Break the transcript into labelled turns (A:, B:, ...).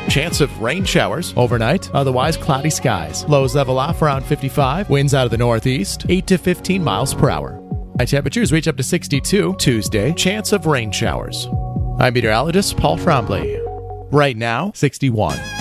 A: Chance of rain showers overnight, otherwise cloudy skies. Lows level off around 55. Winds out of the northeast, 8 to 15 miles per hour. High temperatures reach up to 62. Tuesday, chance of rain showers. I'm meteorologist Paul Trombley. Right now, 61.